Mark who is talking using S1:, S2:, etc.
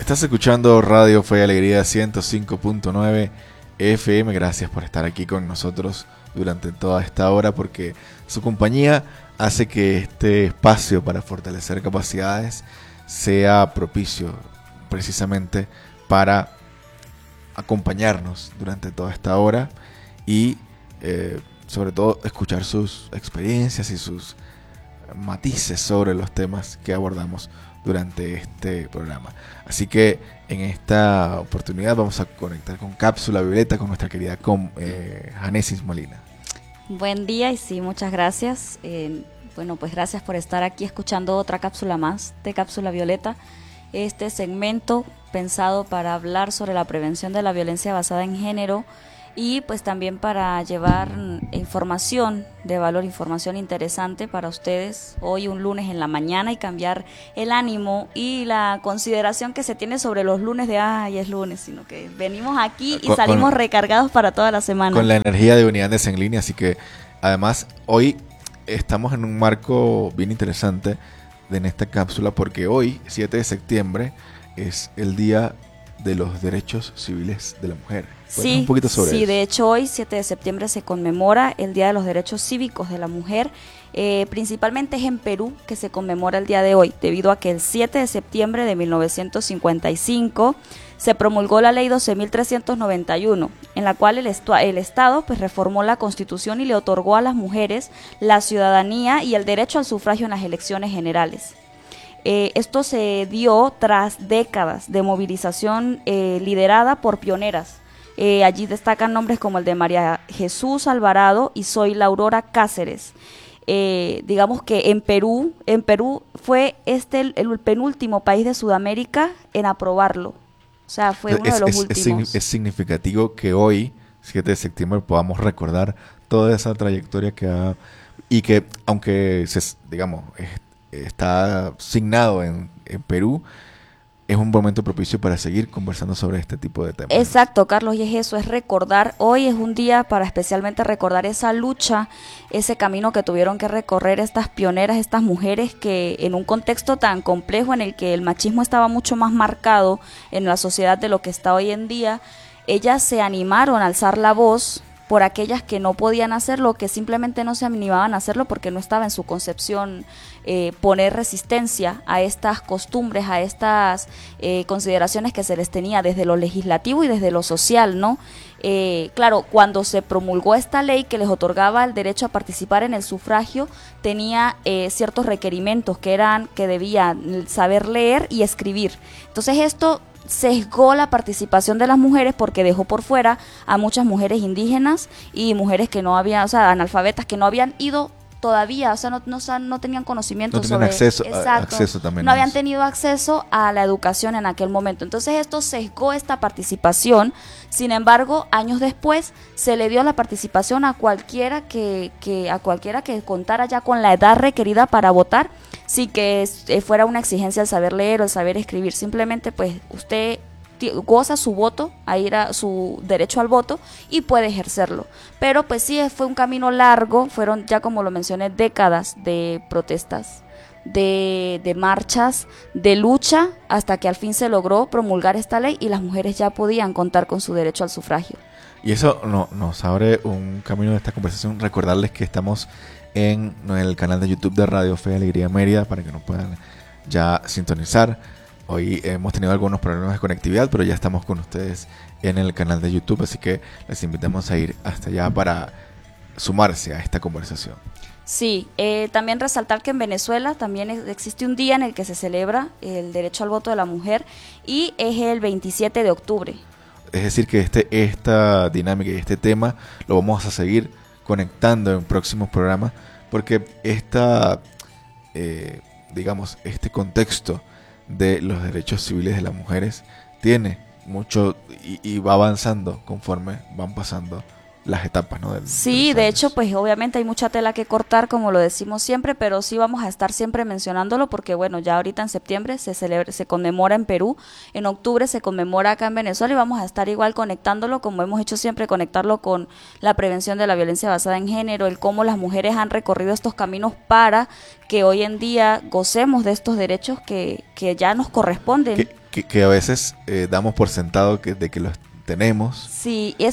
S1: Estás escuchando Radio Fe y Alegría 105.9 FM. Gracias por estar aquí con nosotros durante toda esta hora, porque su compañía hace que este espacio para fortalecer capacidades sea propicio precisamente para acompañarnos durante toda esta hora y sobre todo escuchar sus experiencias y sus matices sobre los temas que abordamos durante este programa. Así que en esta oportunidad vamos a conectar con Cápsula Violeta con nuestra querida Janesis Molina.
S2: Buen día y sí, muchas gracias. Bueno, pues gracias por estar aquí escuchando otra cápsula más de Cápsula Violeta. Este segmento pensado para hablar sobre la prevención de la violencia basada en género y pues también para llevar información de valor, información interesante para ustedes hoy un lunes en la mañana y cambiar el ánimo y la consideración que se tiene sobre los lunes de ay, es lunes, sino que venimos aquí y salimos recargados para toda la semana.
S1: Con la energía de Unidades en Línea, así que además hoy estamos en un marco bien interesante en esta cápsula porque hoy, 7 de septiembre, es el Día de los Derechos Civiles de la Mujer.
S2: Sí,
S1: un poquito sobre eso.
S2: De hecho hoy, 7 de septiembre, se conmemora el Día de los Derechos Cívicos de la Mujer. Principalmente es en Perú que se conmemora el día de hoy, debido a que el 7 de septiembre de 1955 se promulgó la Ley 12.391, en la cual el Estado pues reformó la Constitución y le otorgó a las mujeres la ciudadanía y el derecho al sufragio en las elecciones generales. Esto se dio tras décadas de movilización liderada por pioneras. Allí destacan nombres como el de María Jesús Alvarado y Soy la Aurora Cáceres. Digamos que en Perú fue el penúltimo país de Sudamérica en aprobarlo. O sea, fue uno de los últimos.
S1: Es significativo que hoy, 7 de septiembre, podamos recordar toda esa trayectoria que ha... Y que, aunque, está asignado en Perú, es un momento propicio para seguir conversando sobre este tipo de temas.
S2: Exacto, Carlos, y es eso, es recordar. Hoy es un día para especialmente recordar esa lucha, ese camino que tuvieron que recorrer estas pioneras, estas mujeres que en un contexto tan complejo en el que el machismo estaba mucho más marcado en la sociedad de lo que está hoy en día, ellas se animaron a alzar la voz por aquellas que no podían hacerlo, que simplemente no se animaban a hacerlo porque no estaba en su concepción poner resistencia a estas costumbres, a estas consideraciones que se les tenía desde lo legislativo y desde lo social, ¿no? Claro, cuando se promulgó esta ley que les otorgaba el derecho a participar en el sufragio, tenía ciertos requerimientos que debían saber leer y escribir. Entonces esto sesgó la participación de las mujeres porque dejó por fuera a muchas mujeres indígenas y mujeres que no habían, analfabetas que no habían ido todavía, no tenían conocimiento sobre
S1: acceso también
S2: no habían tenido acceso a la educación en aquel momento. Entonces esto sesgó esta participación. Sin embargo, años después se le dio la participación a cualquiera que contara ya con la edad requerida para votar, sin que fuera una exigencia el saber leer o el saber escribir. Simplemente pues usted goza su voto, ahí era su derecho al voto y puede ejercerlo. Pero pues sí, fue un camino largo, fueron ya como lo mencioné décadas de protestas, de marchas, de lucha, hasta que al fin se logró promulgar esta ley y las mujeres ya podían contar con su derecho al sufragio.
S1: Y eso nos abre un camino de esta conversación. Recordarles que estamos en el canal de YouTube de Radio Fe y Alegría Mérida para que nos puedan ya sintonizar. Hoy hemos tenido algunos problemas de conectividad, pero ya estamos con ustedes en el canal de YouTube, así que les invitamos a ir hasta allá para sumarse a esta conversación.
S2: Sí, también resaltar que en Venezuela también existe un día en el que se celebra el derecho al voto de la mujer y es el 27 de octubre.
S1: Es decir, que esta dinámica y este tema lo vamos a seguir conectando en próximos programas, porque este contexto de los derechos civiles de las mujeres tiene mucho y va avanzando conforme van pasando las etapas, ¿no?
S2: Sí, de hecho, pues obviamente hay mucha tela que cortar, como lo decimos siempre, pero sí vamos a estar siempre mencionándolo porque, bueno, ya ahorita en septiembre se conmemora en Perú, en octubre se conmemora acá en Venezuela y vamos a estar igual conectándolo, como hemos hecho siempre, conectarlo con la prevención de la violencia basada en género, el cómo las mujeres han recorrido estos caminos para que hoy en día gocemos de estos derechos que ya nos corresponden.
S1: que a veces damos por sentado de que los tenemos.
S2: Sí,